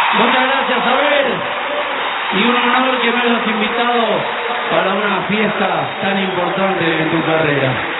Muchas gracias, Abel. Y un honor que me hayas invitado para una fiesta tan importante en tu carrera.